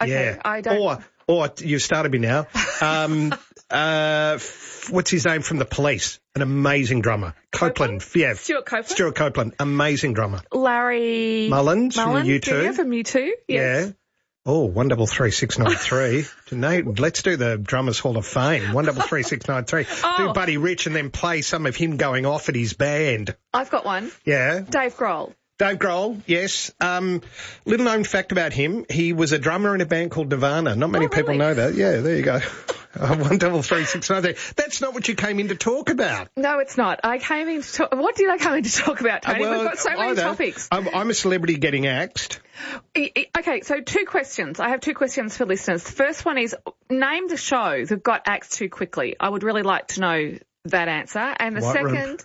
Okay, Yeah. I don't... Or you started me now. What's his name from The Police? An amazing drummer. Copeland. Yeah. Stuart Copeland? Stuart Copeland. Amazing drummer. Larry... Mullins from U2. Jr. from U2, yes. Yeah. Oh, 133 693. Let's do the Drummers Hall of Fame. 133 693. Do Buddy Rich and then play some of him going off at his band. I've got one. Yeah. Dave Grohl. Dave Grohl, yes. Little known fact about him, he was a drummer in a band called Nirvana. Not many people know that. Yeah, there you go. 133 693. That's not what you came in to talk about. No, it's not. I came in to talk... What did I come in to talk about, Tony? We've got so many topics. I'm a celebrity getting axed. Okay, so 2 questions. I have 2 questions for listeners. The first one is, name the show that got axed too quickly. I would really like to know that answer. And the second...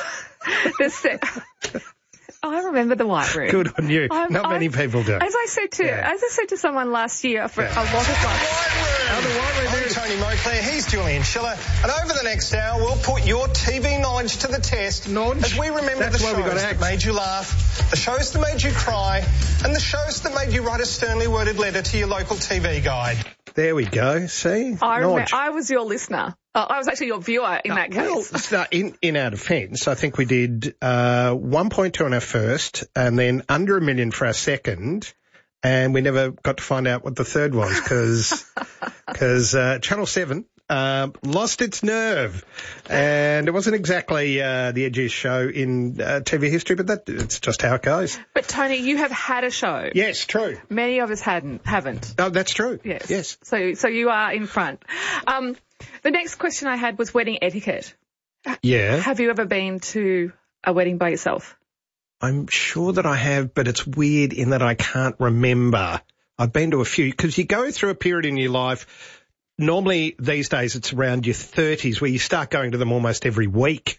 I remember the White Room. Good on you. Not many people do. As I said to someone last year, for a lot of The White Room. I'm Tony Moclair. He's Julian Schiller. And over the next hour, we'll put your TV knowledge to the test as we remember the shows that made you laugh, the shows that made you cry, and the shows that made you write a sternly worded letter to your local TV guide. There we go. See? I was your listener. I was actually your viewer in that case. Well, in our defence, I think we did 1.2 on our first and then under $1 million for our second, and we never got to find out what the third was because Channel 7 lost its nerve, and it wasn't exactly the edgiest show in TV history, but it's just how it goes. But Tony, you have had a show. Yes, true. Many of us haven't. Oh, that's true. Yes. So you are in front. The next question I had was wedding etiquette. Yeah. Have you ever been to a wedding by yourself? I'm sure that I have, but it's weird in that I can't remember. I've been to a few because you go through a period in your life. Normally these days it's around your 30s where you start going to them almost every week.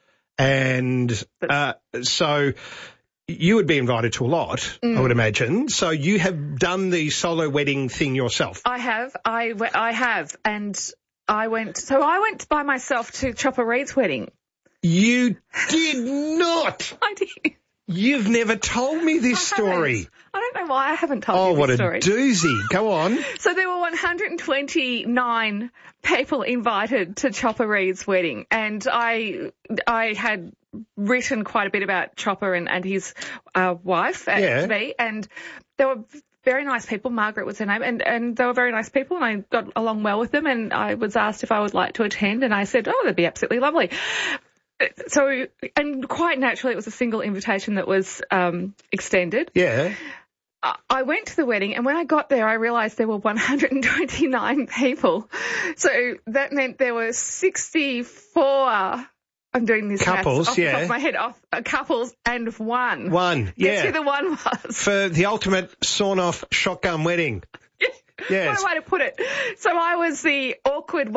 And so you would be invited to a lot, I would imagine. So you have done the solo wedding thing yourself. I have. I have. And I went by myself to Chopper Reed's wedding. You did not. I did. You've never told me this story. I don't know why I haven't told you this story. Oh, what a doozy. Go on. So there were 129 people invited to Chopper Reed's wedding, and I had written quite a bit about Chopper and his wife to me, and there were very nice people. Margaret was her name, and they were very nice people, and I got along well with them, and I was asked if I would like to attend, and I said, that'd be absolutely lovely. So, and quite naturally, it was a single invitation that was extended. Yeah. I went to the wedding, and when I got there, I realised there were 129 people. So that meant there were 64. I'm doing this couples, off the top of my head, couples and one. One, yeah. Guess who the one was? For the ultimate sawn-off shotgun wedding. Yes. What a way to put it. So I was the awkward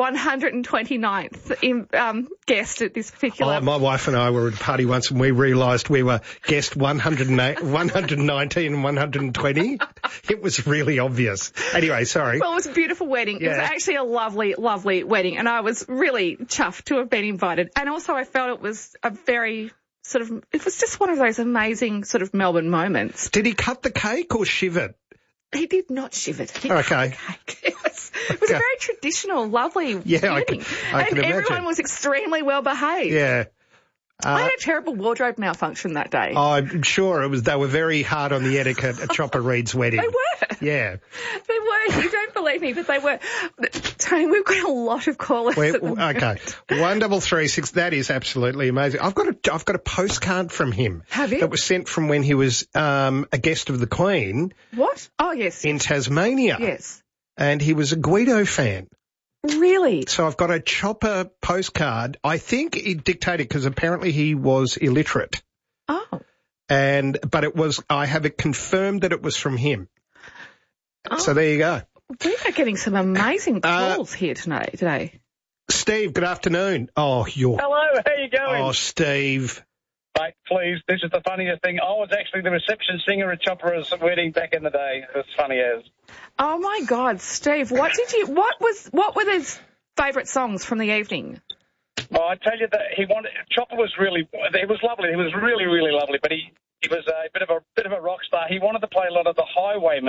129th guest at this particular... My wife and I were at a party once and we realised we were guest 119 and 120. It was really obvious. Anyway, sorry. Well, it was a beautiful wedding. Yeah. It was actually a lovely, lovely wedding, and I was really chuffed to have been invited. And also I felt it was a very... it was just one of those amazing sort of Melbourne moments. Did he cut the cake or shiv it? He did not shiv it. He okay. Cut the cake. It was a very traditional, lovely wedding. I can imagine. And everyone was extremely well behaved. Yeah. I had a terrible wardrobe malfunction that day. I'm sure they were very hard on the etiquette at Chopper Reed's wedding. They were. Yeah. They were. You don't believe me, but they were. Tony, we've got a lot of callers. Okay. 133 that is absolutely amazing. I've got a postcard from him. Have you? That was sent from when he was a guest of the Queen. What? Oh, yes. In Tasmania. Yes. And he was a Guido fan. Really? So I've got a Chopper postcard. I think he dictated because apparently he was illiterate. Oh. But I have it confirmed that it was from him. Oh. So there you go. We are getting some amazing calls here today. Steve, good afternoon. Oh, Hello, how you going? Oh, Steve. Mate, please, this is the funniest thing. I was actually the reception singer at Chopper's wedding back in the day. It's funny as. Oh my God, Steve, what were his favourite songs from the evening? Oh, I tell you that Chopper was really, it was lovely. He was really, really lovely, but he was a bit of a rock star. He wanted to play a lot of the Highwaymen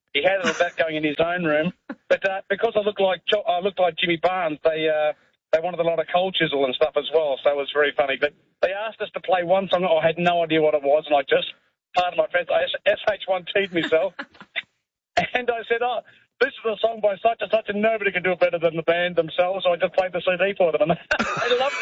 He had it about going in his own room, but because I looked like Jimmy Barnes, they wanted a lot of cold chisel and stuff as well, so it was very funny. But they asked us to play one song. I had no idea what it was, and I just, pardon my friends, I SH1T'd myself, and I said, this is a song by such and such, and nobody can do it better than the band themselves, so I just played the CD for them, and they loved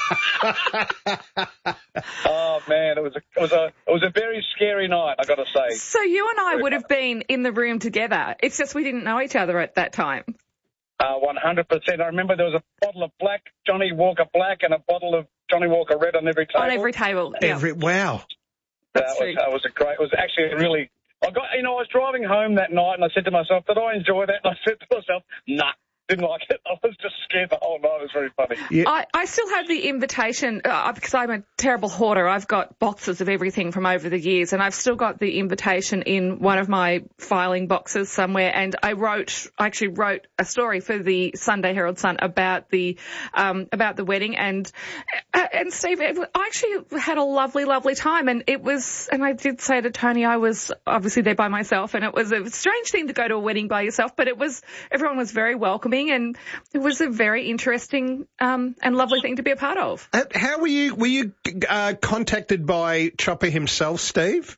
it. Oh, man, it was a very scary night, I got to say. So you and I would have been in the room together. It's just we didn't know each other at that time. 100%. I remember there was a bottle of Johnny Walker Black, and a bottle of Johnny Walker Red on every table. On every table, yeah. Wow. It was actually really... I was driving home that night and I said to myself, did I enjoy that? And I said to myself, nah, didn't like it. I was just scared the whole night. It was very funny. Yeah. I still have the invitation because I'm a terrible hoarder. I've got boxes of everything from over the years, and I've still got the invitation in one of my filing boxes somewhere. And I actually wrote a story for the Sunday Herald Sun about the wedding. And Steve, I actually had a lovely, lovely time. And I did say to Tony, I was obviously there by myself, and it was a strange thing to go to a wedding by yourself, but everyone was very welcoming. And it was a very interesting and lovely thing to be a part of. How were you contacted by Chopper himself, Steve?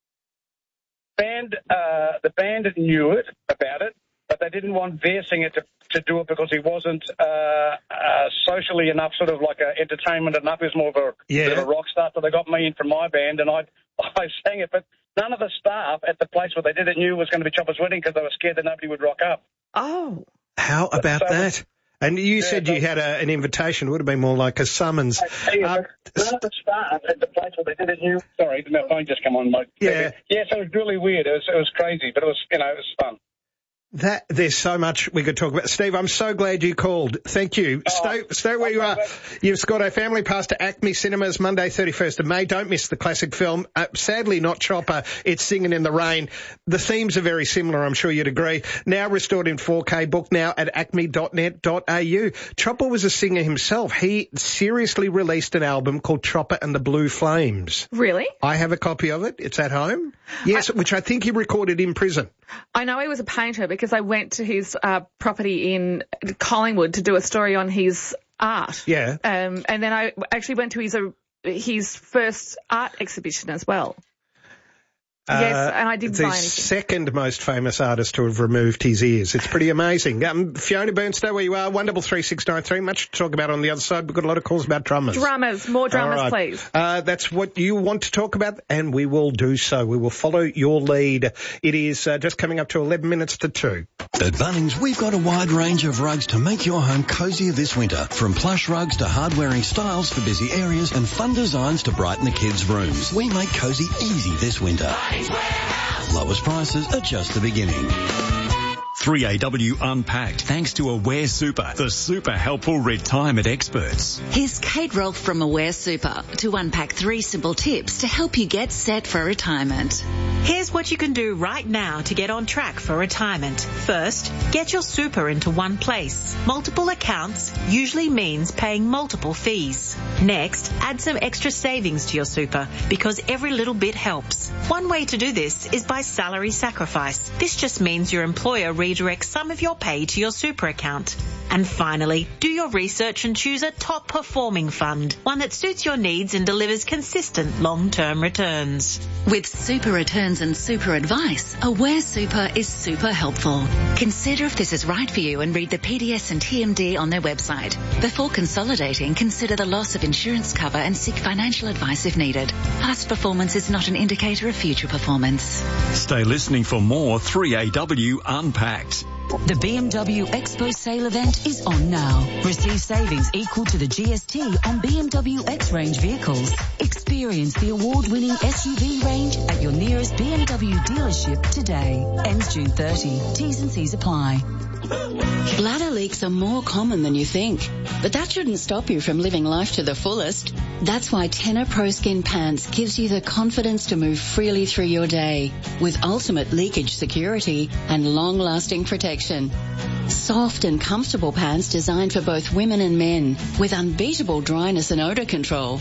The band knew about it, but they didn't want their singer to do it because he wasn't socially enough, sort of like entertainment enough. He was more of a bit of a rock star, so they got me in from my band, and I sang it. But none of the staff at the place where they did it knew it was going to be Chopper's wedding because they were scared that nobody would rock up. Oh. How about that? And you said you had an invitation. It would have been more like a summons. None of the staff at the place where they did it knew. Sorry, my phone just come on. Yeah, so it was really weird. It was crazy, but it was fun. There's so much we could talk about. Steve, I'm so glad you called. Thank you. Stay where you are. You've got a family pass to Acme Cinemas Monday, 31st of May. Don't miss the classic film. Sadly, not Chopper. It's Singing in the Rain. The themes are very similar, I'm sure you'd agree. Now restored in 4K. Book now at acme.net.au. Chopper was a singer himself. He seriously released an album called Chopper and the Blue Flames. Really? I have a copy of it. It's at home. Yes, which I think he recorded in prison. I know he was a painter because I went to his property in Collingwood to do a story on his art. Yeah. And then I actually went to his first art exhibition as well. Yes, and I didn't buy anything. The second most famous artist to have removed his ears. It's pretty amazing. Fiona Burnstow, where you are, 133693. Much to talk about on the other side. We've got a lot of calls about drummers. More drummers, please. That's what you want to talk about, and we will do so. We will follow your lead. It is just coming up to 11 minutes to 2. At Bunnings, we've got a wide range of rugs to make your home cozier this winter. From plush rugs to hard-wearing styles for busy areas and fun designs to brighten the kids' rooms. We make cozy easy this winter. Lowest prices are just the beginning. 3AW Unpacked, thanks to Aware Super, the super helpful retirement experts. Here's Kate Rolfe from Aware Super to unpack 3 simple tips to help you get set for retirement. Here's what you can do right now to get on track for retirement. First, get your super into one place. Multiple accounts usually means paying multiple fees. Next, add some extra savings to your super because every little bit helps. One way to do this is by salary sacrifice. This just means your employer redirects some of your pay to your super account. And finally, do your research and choose a top performing fund, one that suits your needs and delivers consistent long-term returns. With super returns and super advice, Aware Super is super helpful. Consider if this is right for you and read the PDS and TMD on their website. Before consolidating, consider the loss of insurance cover and seek financial advice if needed. Past performance is not an indicator of future performance. Stay listening for more 3AW Unpacked. The BMW Expo sale event is on now. Receive savings equal to the GST on BMW X-Range vehicles. Experience the award-winning SUV range at your nearest BMW dealership today. Ends June 30. T's and C's apply. Bladder leaks are more common than you think, but that shouldn't stop you from living life to the fullest. That's why Tenor Pro Skin Pants gives you the confidence to move freely through your day with ultimate leakage security and long-lasting protection. Soft and comfortable pants designed for both women and men with unbeatable dryness and odor control.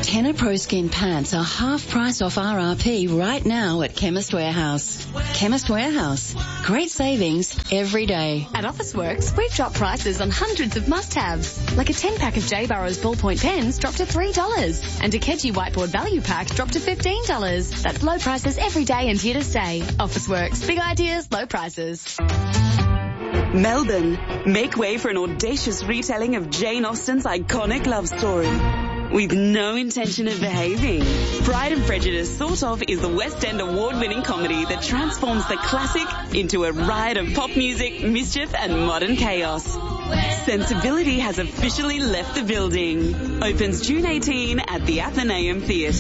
Tenor Pro Skin pants are half price off RRP right now at Chemist Warehouse. Chemist Warehouse. Great savings every day. At Officeworks, we've dropped prices on hundreds of must-haves. Like a 10-pack of J. Burrows ballpoint pens dropped to $3. And a Keji whiteboard value pack dropped to $15. That's low prices every day and here to stay. Officeworks. Big ideas, low prices. Melbourne. Make way for an audacious retelling of Jane Austen's iconic love story. With no intention of behaving. Pride and Prejudice Sort Of is the West End award-winning comedy that transforms the classic into a riot of pop music, mischief and modern chaos. Sensibility has officially left the building. Opens June 18 at the Athenaeum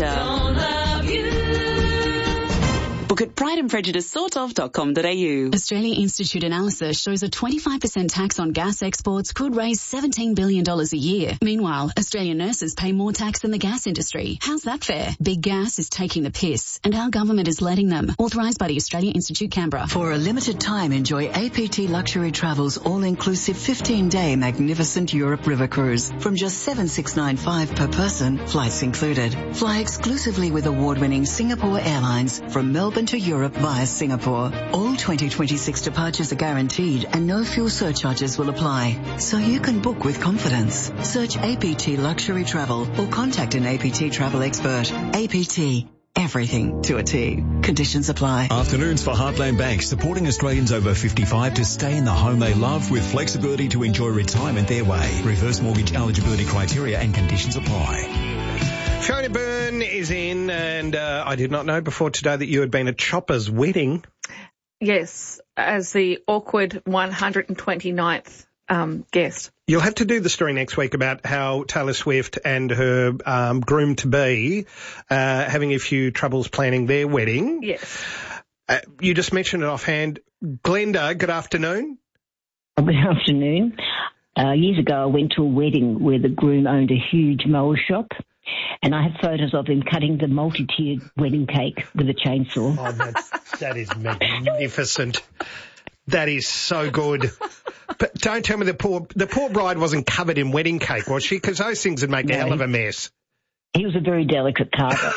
Theatre. Book at prideandprejudicesortof.com.au. Australia Institute analysis shows a 25% tax on gas exports could raise $17 billion a year. Meanwhile, Australian nurses pay more tax than the gas industry. How's that fair? Big Gas is taking the piss, and our government is letting them. Authorised by the Australia Institute, Canberra. For a limited time, enjoy APT Luxury Travel's all-inclusive 15-day magnificent Europe River Cruise. From just $7,695 per person, flights included. Fly exclusively with award-winning Singapore Airlines from Melbourne to Europe via Singapore. All 2026 departures are guaranteed and no fuel surcharges will apply, so you can book with confidence. Search APT Luxury Travel or contact an APT travel expert. APT. Everything to a T. Conditions apply. Afternoons for Heartland Bank, supporting Australians over 55 to stay in the home they love with flexibility to enjoy retirement their way. Reverse mortgage eligibility criteria and conditions apply. Fiona Byrne is in, and I did not know before today that you had been at Chopper's wedding. Yes, as the awkward 129th guest. You'll have to do the story next week about how Taylor Swift and her groom-to-be having a few troubles planning their wedding. Yes. You just mentioned it offhand. Glenda, good afternoon. Good afternoon. Years ago, I went to a wedding where the groom owned a huge mower shop. And I have photos of him cutting the multi-tiered wedding cake with a chainsaw. Oh, that is magnificent. That is so good. But don't tell me the poor bride wasn't covered in wedding cake, was she? Because those things would make a hell of a mess. He was a very delicate carver.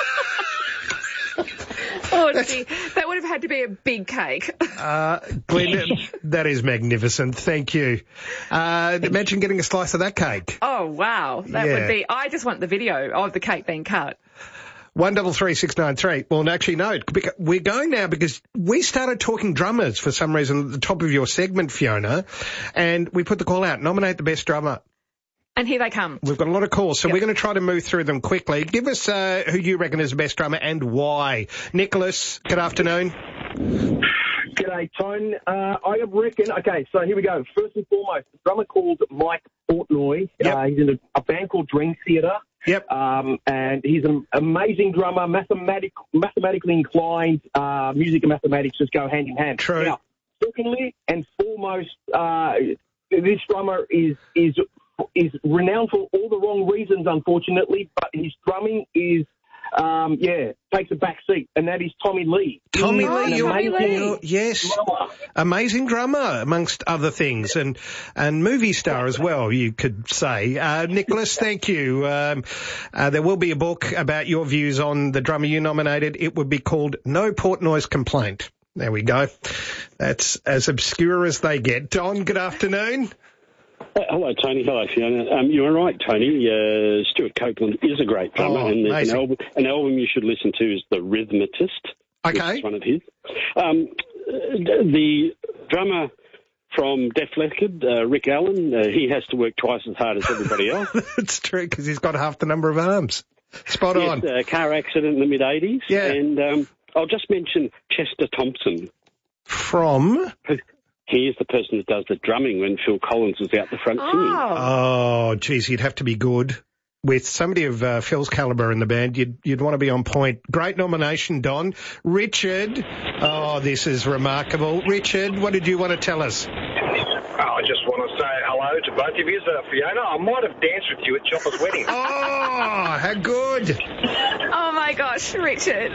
Oh, gee, that would have had to be a big cake. Glenda, that is magnificent. Thank you. Imagine getting a slice of that cake. Oh, wow. That would be... I just want the video of the cake being cut. 133693. Well, actually, no. We're going now because we started talking drummers for some reason at the top of your segment, Fiona, and we put the call out, nominate the best drummer. And here they come. We've got a lot of calls, so we're going to try to move through them quickly. Give us who you reckon is the best drummer and why. Nicholas, good afternoon. G'day, Tone. I reckon, okay, so here we go. First and foremost, a drummer called Mike Portnoy. Yep. He's in a band called Dream Theater. Yep. And he's an amazing drummer, mathematically inclined. Music and mathematics just go hand in hand. True. Now, secondly and foremost, this drummer is renowned for all the wrong reasons, unfortunately, but his drumming is, takes a back seat, and that is Tommy Lee. Tommy Lee, yes. Drummer. Amazing drummer, amongst other things, and movie star as well, you could say. Nicholas, thank you. There will be a book about your views on the drummer you nominated. It would be called No Portnoy's Complaint. There we go. That's as obscure as they get. Don, good afternoon. Hello, Tony. Hello, Fiona. You were right, Tony. Stuart Copeland is a great drummer, and there's an album you should listen to is The Rhythmatist. Okay. It's one of his. The drummer from Def Leppard, Rick Allen, he has to work twice as hard as everybody else. It's true, because he's got half the number of arms. Spot on. Car accident in the mid-'80s. Yeah. And I'll just mention Chester Thompson. From? He is the person that does the drumming when Phil Collins is out the front singing. Oh, geez, you'd have to be good. With somebody of Phil's calibre in the band, you'd want to be on point. Great nomination, Don. Richard. Oh, this is remarkable. Richard, what did you want to tell us? I just want to say hello to both of you. Fiona, I might have danced with you at Chopper's wedding. Oh, how good. Oh, my gosh, Richard.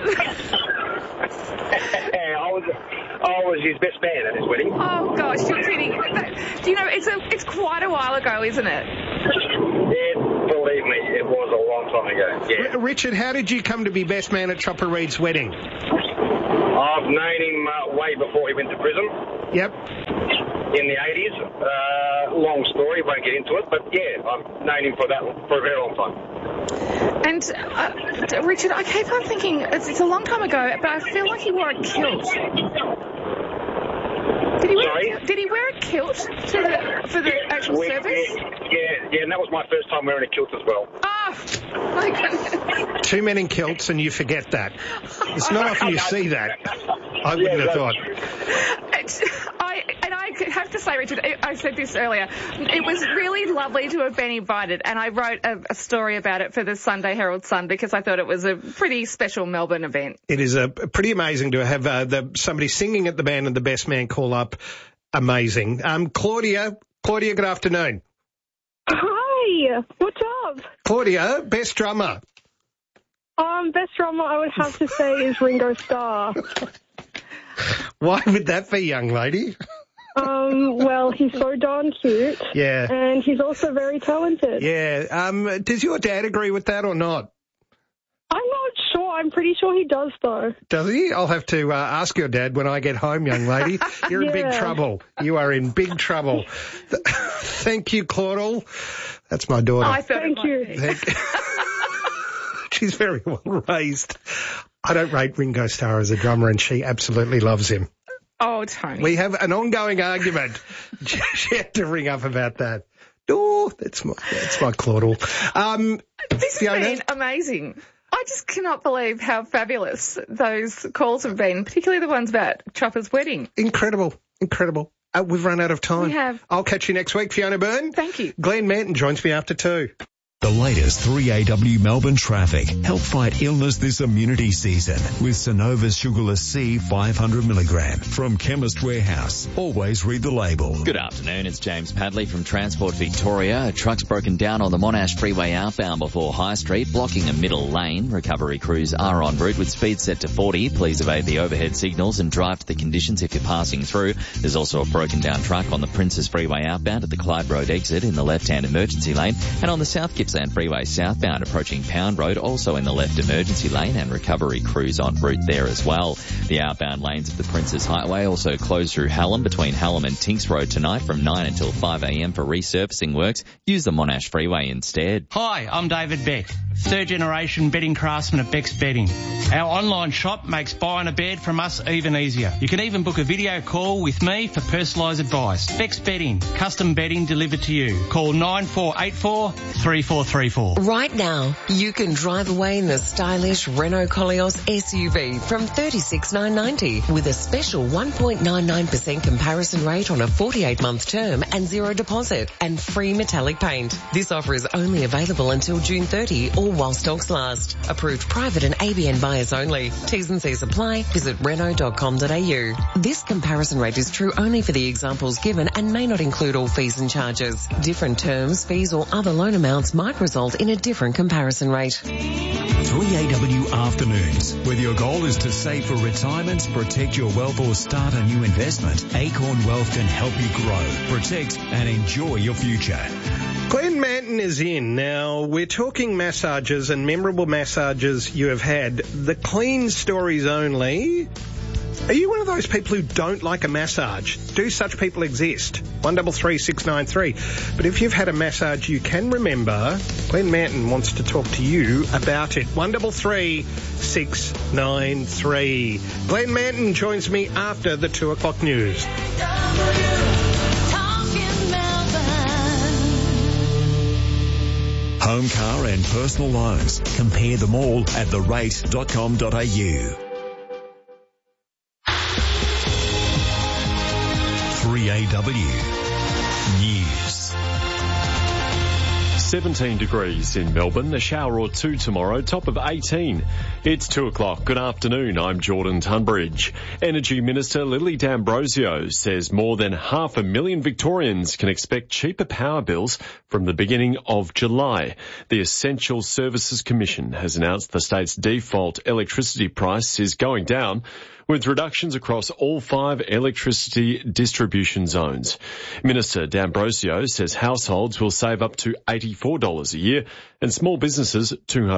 I was his best man at his wedding. Oh, gosh, you're kidding. Do you know, it's quite a while ago, isn't it? Yeah, believe me, it was a a long time ago, yeah. Richard, how did you come to be best man at Chopper Reed's wedding? I've known him way before he went to prison. Yep. In the 80s. Long story, won't get into it, but yeah, I've known him for a very long time. And, Richard, I keep on thinking, it's a long time ago, but I feel like he wore a kilt. Did he wear a kilt for the actual service? Yeah, and that was my first time wearing a kilt as well. Oh, my goodness. 2 men in kilts and you forget that. It's not often you see that. I wouldn't have thought. I have to say, Richard, I said this earlier, it was really lovely to have been invited, and I wrote a story about it for the Sunday Herald Sun because I thought it was a pretty special Melbourne event. It is pretty amazing to have somebody singing at the band and the best man call up. Amazing. Claudia, good afternoon. Hi, what's up? Claudia, best drummer. Best drummer I would have to say is Ringo Starr. Why would that be, young lady? Well, he's so darn cute. Yeah. And he's also very talented. Yeah. Does your dad agree with that or not? I'm not sure. I'm pretty sure he does, though. Does he? I'll have to ask your dad when I get home, young lady. You're in big trouble. You are in big trouble. Thank you, Claudel. That's my daughter. I thought Thank you. She's very well raised. I don't rate Ringo Starr as a drummer, and she absolutely loves him. Oh, Tony. We have an ongoing argument. She had to ring up about that. Oh, that's my Claudel. This has been amazing. I just cannot believe how fabulous those calls have been, particularly the ones about Chopper's wedding. Incredible. We've run out of time. We have. I'll catch you next week, Fiona Byrne. Thank you. Glenn Manton joins me after 2. The latest 3AW Melbourne traffic. Help fight illness this immunity season with Sanova's Sugarless C 500 milligram from Chemist Warehouse. Always read the label. Good afternoon, it's James Padley from Transport Victoria. A truck's broken down on the Monash Freeway outbound before High Street, blocking a middle lane. Recovery crews are en route with speed set to 40. Please evade the overhead signals and drive to the conditions if you're passing through. There's also a broken down truck on the Princess Freeway outbound at the Clyde Road exit in the left-hand emergency lane, and on the South Gippsland Freeway southbound approaching Pound Road, also in the left emergency lane, and recovery crews en route there as well. The outbound lanes of the Princess Highway also closed through Hallam between Hallam and Tinks Road tonight from 9 until 5 a.m. for resurfacing works. Use the Monash Freeway instead. Hi, I'm David Beck, third generation bedding craftsman at Beck's Bedding. Our online shop makes buying a bed from us even easier. You can even book a video call with me for personalised advice. Beck's Bedding, custom bedding delivered to you. Call 9484 3434. Right now, you can drive away in the stylish Renault Koleos SUV from $36,990 with a special 1.99% comparison rate on a 48-month term and zero deposit and free metallic paint. This offer is only available until June 30 or while stocks last. Approved private and ABN buyers only. T's and C's apply. Visit Renault.com.au. This comparison rate is true only for the examples given and may not include all fees and charges. Different terms, fees or other loan amounts might result in a different comparison rate. 3AW Afternoons. Whether your goal is to save for retirement, protect your wealth or start a new investment, Acorn Wealth can help you grow, protect and enjoy your future. Glenn Manton is in. Now, we're talking massages and memorable massages you have had. The clean stories only. Are you one of those people who don't like a massage? Do such people exist? 133693. But if you've had a massage you can remember, Glenn Manton wants to talk to you about it. 133693. Glenn Manton joins me after the 2 o'clock news. Home, car and personal loans. Compare them all at therate.com.au. 3AW News. 17 degrees in Melbourne, a shower or two tomorrow, top of 18. It's 2 o'clock. Good afternoon, I'm Jordan Tunbridge. Energy Minister Lily D'Ambrosio says more than 500,000 Victorians can expect cheaper power bills from the beginning of July. The Essential Services Commission has announced the state's default electricity price is going down, with reductions across all 5 electricity distribution zones. Minister D'Ambrosio says households will save up to $84 a year and small businesses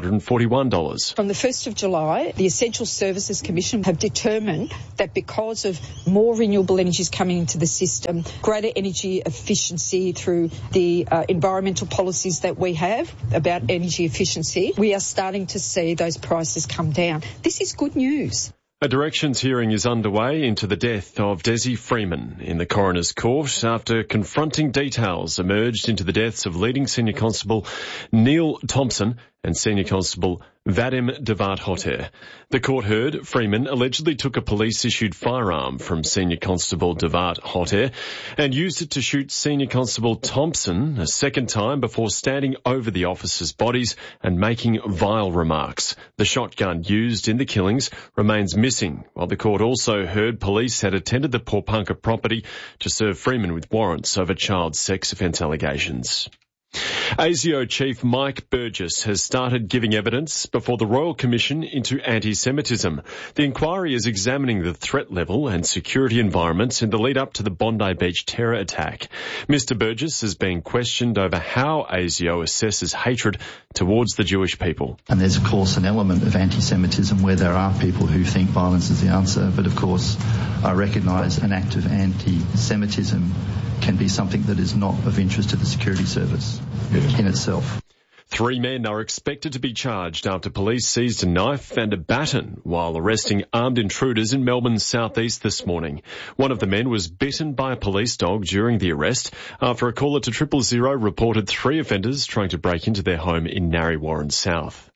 $241. From the 1st of July, the Essential Services Commission have determined that because of more renewable energies coming into the system, greater energy efficiency through the environmental policies that we have about energy efficiency, we are starting to see those prices come down. This is good news. A directions hearing is underway into the death of Desi Freeman in the coroner's court after confronting details emerged into the deaths of leading Senior Constable Neil Thompson and Senior Constable Vadim Devat-Hotter. The court heard Freeman allegedly took a police-issued firearm from Senior Constable Devat-Hotter and used it to shoot Senior Constable Thompson a second time before standing over the officers' bodies and making vile remarks. The shotgun used in the killings remains missing, while the court also heard police had attended the Porepunkah property to serve Freeman with warrants over child sex offence allegations. ASIO Chief Mike Burgess has started giving evidence before the Royal Commission into anti-Semitism. The inquiry is examining the threat level and security environments in the lead-up to the Bondi Beach terror attack. Mr Burgess is being questioned over how ASIO assesses hatred towards the Jewish people. And there's, of course, an element of anti-Semitism where there are people who think violence is the answer, but, of course, I recognise an act of anti-Semitism can be something that is not of interest to the security service in itself. 3 men are expected to be charged after police seized a knife and a baton while arresting armed intruders in Melbourne's southeast this morning. One of the men was bitten by a police dog during the arrest after a caller to 000 reported 3 offenders trying to break into their home in Narre Warren South.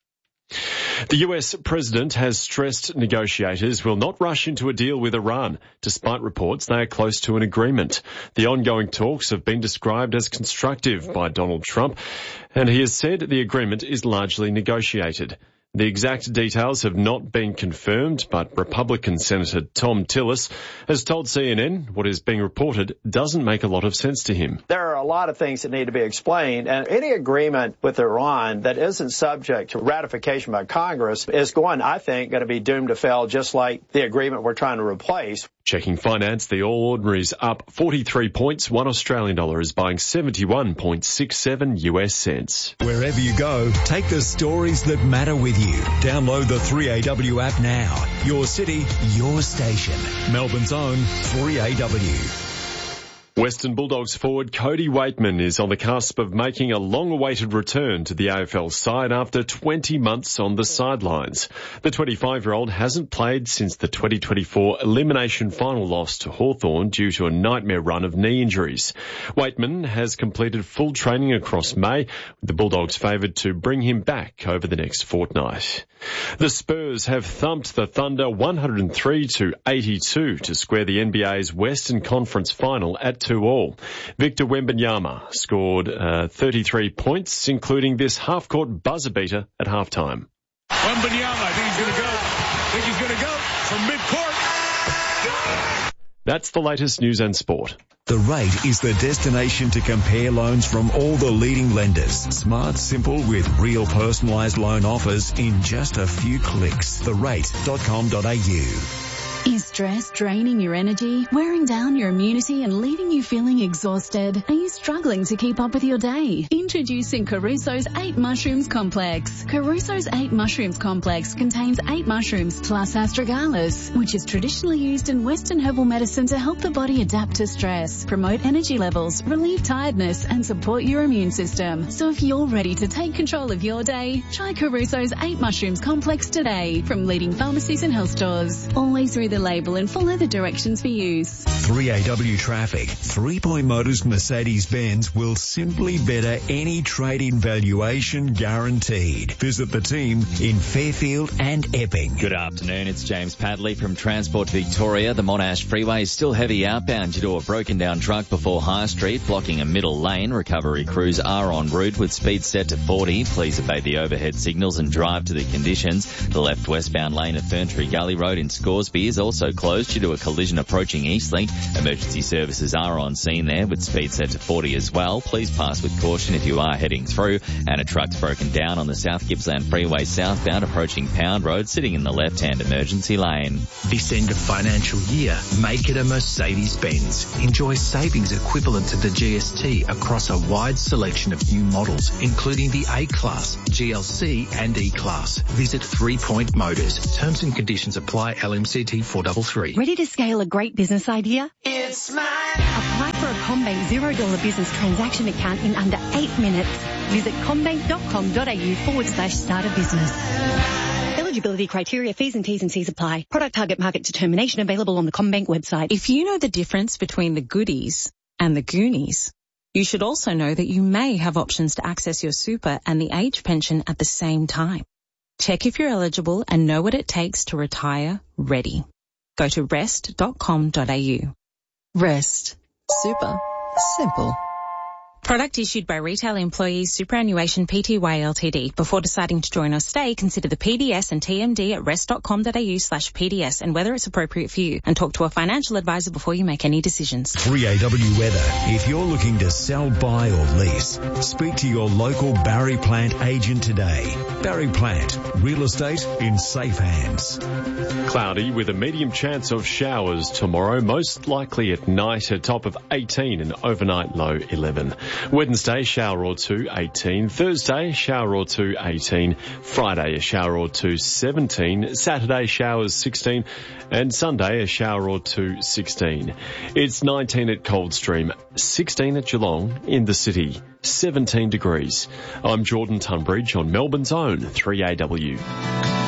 The US president has stressed negotiators will not rush into a deal with Iran, despite reports they are close to an agreement. The ongoing talks have been described as constructive by Donald Trump, and he has said the agreement is largely negotiated. The exact details have not been confirmed, but Republican Senator Tom Tillis has told CNN what is being reported doesn't make a lot of sense to him. There are a lot of things that need to be explained, and any agreement with Iran that isn't subject to ratification by Congress is going to be doomed to fail, just like the agreement we're trying to replace. Checking finance, the All Ordinaries up 43 points. $1 Australian is buying 71.67 US cents. Wherever you go, take the stories that matter with you. Download the 3AW app now. Your city, your station. Melbourne's own 3AW. Western Bulldogs forward Cody Weightman is on the cusp of making a long-awaited return to the AFL side after 20 months on the sidelines. The 25-year-old hasn't played since the 2024 elimination final loss to Hawthorn due to a nightmare run of knee injuries. Weightman has completed full training across May, with the Bulldogs favoured to bring him back over the next fortnight. The Spurs have thumped the Thunder 103-82 to square the NBA's Western Conference final at 2-2. Victor Wembanyama scored 33 points, including this half-court buzzer beater at halftime. Wembanyama, I think he's going to go from midcourt. That's the latest news and sport. The Rate is the destination to compare loans from all the leading lenders. Smart, simple, with real personalised loan offers in just a few clicks. therate.com.au. Is stress draining your energy, wearing down your immunity and leaving you feeling exhausted? Are you struggling to keep up with your day? Introducing Caruso's 8 Mushrooms Complex. Caruso's 8 Mushrooms Complex contains 8 mushrooms plus astragalus, which is traditionally used in Western herbal medicine to help the body adapt to stress, promote energy levels, relieve tiredness and support your immune system. So if you're ready to take control of your day, try Caruso's 8 Mushrooms Complex today from leading pharmacies and health stores. Always read the label and follow the directions for use. 3AW Traffic. 3 Point Motors Mercedes-Benz will simply better any trade-in valuation guaranteed. Visit the team in Fairfield and Epping. Good afternoon, it's James Padley from Transport Victoria. The Monash Freeway is still heavy outbound due to a broken down truck before High Street, blocking a middle lane. Recovery crews are en route with speed set to 40. Please obey the overhead signals and drive to the conditions. The left westbound lane of Ferntree Gully Road in Scoresby is also also closed due to a collision approaching Eastlink. Emergency services are on scene there with speed set to 40 as well. Please pass with caution if you are heading through. And a truck's broken down on the South Gippsland Freeway southbound approaching Pound Road, sitting in the left-hand emergency lane. This end of financial year, make it a Mercedes-Benz. Enjoy savings equivalent to the GST across a wide selection of new models, including the A-Class, GLC and E-Class. Visit 3 Point Motors. Terms and conditions apply. LMCT 433. Ready to scale a great business idea? It's mine. Apply for a CommBank $0 business transaction account in under 8 minutes. Visit commbank.com.au/start a business. Eligibility criteria, fees and T's and C's apply. Product target market determination available on the CommBank website. If you know the difference between the goodies and the Goonies, you should also know that you may have options to access your super and the age pension at the same time. Check if you're eligible and know what it takes to retire ready. Go to rest.com.au. Rest. Super. Simple. Product issued by Retail Employees Superannuation Pty Ltd. Before deciding to join or stay, consider the PDS and TMD at rest.com.au/PDS and whether it's appropriate for you. And talk to a financial advisor before you make any decisions. 3AW Weather. If you're looking to sell, buy or lease, speak to your local Barry Plant agent today. Barry Plant. Real estate in safe hands. Cloudy with a medium chance of showers tomorrow, most likely at night, a top of 18 and overnight low 11. Wednesday, shower or two, 18. Thursday, shower or two, 18. Friday, a shower or two, 17. Saturday, showers, 16. And Sunday, a shower or two, 16. It's 19 at Coldstream, 16 at Geelong, in the city, 17 degrees. I'm Jordan Tunbridge on Melbourne's own 3AW.